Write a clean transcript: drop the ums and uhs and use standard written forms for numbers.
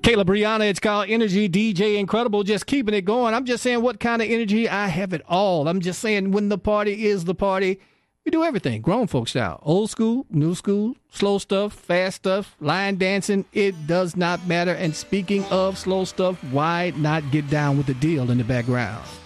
Caleb Brianna, it's called Energy. DJ Incredible, just keeping it going. I'm just saying what kind of energy. I have it all. I'm just saying when the party is the party, we do everything. Grown folk style. Old school, new school, slow stuff, fast stuff, line dancing. It does not matter. And speaking of slow stuff, why not get down with the deal in the background?